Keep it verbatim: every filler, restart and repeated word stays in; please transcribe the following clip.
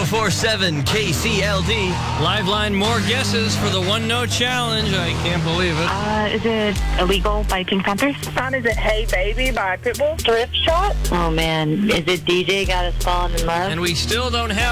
four seven K C L D. Liveline, more guesses for the One No Challenge. I can't believe it. Uh, is it Illegal by Pink Panthers? Song, is it Hey Baby by Pitbull? Thrift Shop? Oh, man. Is it D J Got Us Falling in Love? And we still don't have